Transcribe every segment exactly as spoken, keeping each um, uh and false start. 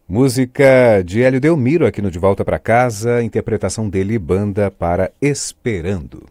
Música de Hélio Delmiro aqui no De Volta para Casa, interpretação dele, banda para Esperando.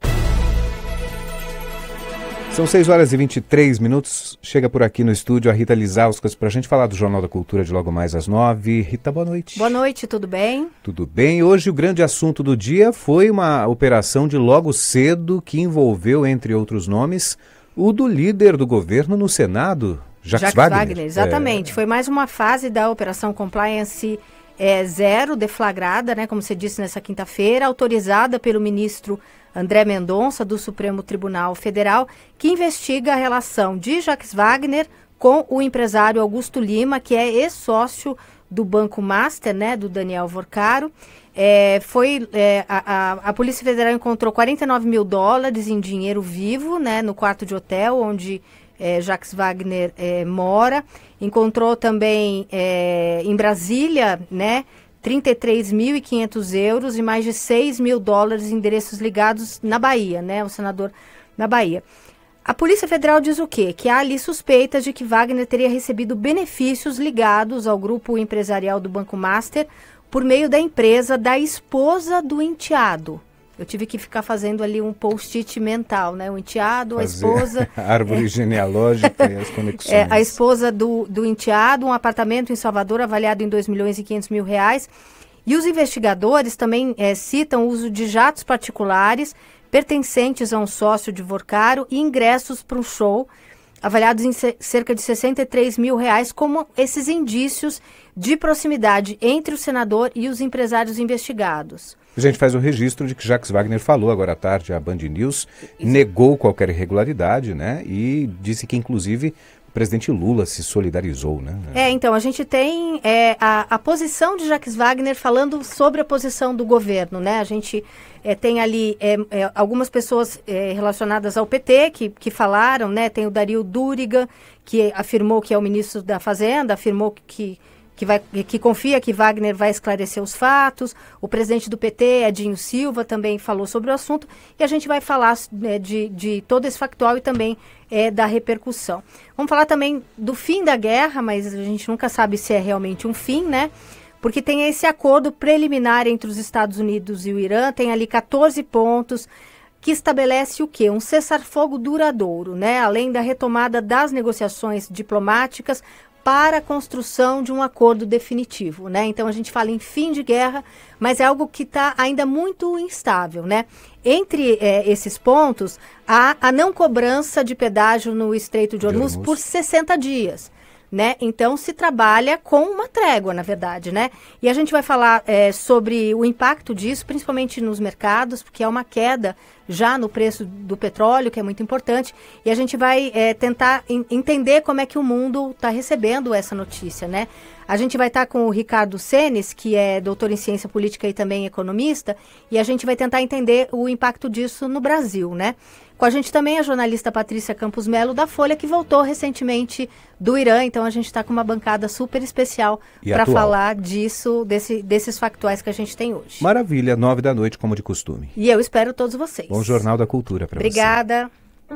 São seis horas e vinte e três minutos, chega por aqui no estúdio a Rita Lizauskas para a gente falar do Jornal da Cultura de logo mais às nove. Rita, boa noite. Boa noite, tudo bem? Tudo bem. Hoje o grande assunto do dia foi uma operação de logo cedo que envolveu, entre outros nomes, o do líder do governo no Senado, Jacques, Jacques Wagner. Wagner, exatamente. É... Foi mais uma fase da Operação Compliance é, Zero, deflagrada, né, como você disse, nessa quinta-feira, autorizada pelo ministro André Mendonça, do Supremo Tribunal Federal, que investiga a relação de Jacques Wagner com o empresário Augusto Lima, que é ex-sócio do Banco Master, né, do Daniel Vorcaro. É, foi, é, a, a, a Polícia Federal encontrou quarenta e nove mil dólares em dinheiro vivo, né, no quarto de hotel onde é, Jacques Wagner é, mora. Encontrou também é, em Brasília, né, trinta e três mil e quinhentos euros e mais de seis mil dólares em endereços ligados na Bahia, né, o senador na Bahia. A Polícia Federal diz o quê? Que há ali suspeitas de que Wagner teria recebido benefícios ligados ao grupo empresarial do Banco Master por meio da empresa da esposa do enteado. Eu tive que ficar fazendo ali um post-it mental, né? O enteado, a esposa... a árvore é... genealógica e as conexões. É, a esposa do, do enteado, um apartamento em Salvador avaliado em dois milhões e quinhentos mil reais. E os investigadores também é, citam o uso de jatos particulares pertencentes a um sócio de Vorcaro e ingressos para um show avaliados em c- cerca de sessenta e três mil reais, como esses indícios de proximidade entre o senador e os empresários investigados. A gente faz o registro de que Jacques Wagner falou agora à tarde à Band News, Isso. negou qualquer irregularidade, né? E disse que, inclusive, o presidente Lula se solidarizou, né? É, então, a gente tem é, a, a posição de Jacques Wagner falando sobre a posição do governo, né? A gente é, tem ali é, é, algumas pessoas é, relacionadas ao P T que, que falaram, né? Tem o Dario Duriga, que afirmou que é o ministro da Fazenda, afirmou que... Que, vai, que confia que Wagner vai esclarecer os fatos. O presidente do P T, Edinho Silva, também falou sobre o assunto. E a gente vai falar né, de, de todo esse factual e também é, da repercussão. Vamos falar também do fim da guerra, mas a gente nunca sabe se é realmente um fim, né? Porque tem esse acordo preliminar entre os Estados Unidos e o Irã, tem ali quatorze pontos, que estabelece o quê? Um cessar-fogo duradouro, né? Além da retomada das negociações diplomáticas para a construção de um acordo definitivo, né? Então a gente fala em fim de guerra, mas é algo que está ainda muito instável, né? Entre é, esses pontos, há a não cobrança de pedágio no Estreito de Hormuz por sessenta dias. Né? Então se trabalha com uma trégua, na verdade, né? E a gente vai falar é, sobre o impacto disso, principalmente nos mercados, porque é uma queda já no preço do petróleo, que é muito importante, e a gente vai é, tentar in- entender como é que o mundo está recebendo essa notícia, né? A gente vai estar tá com o Ricardo Senes, que é doutor em ciência política e também economista, e a gente vai tentar entender o impacto disso no Brasil, né? Com a gente também a jornalista Patrícia Campos Melo, da Folha, que voltou recentemente do Irã. Então, a gente está com uma bancada super especial para falar disso, desse, desses factuais que a gente tem hoje. Maravilha, nove da noite, como de costume. E eu espero todos vocês. Bom Jornal da Cultura para você. Obrigada.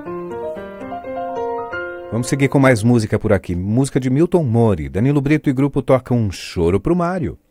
Vamos seguir com mais música por aqui. Música de Milton Mori. Danilo Brito e grupo tocam um Choro pro Mário.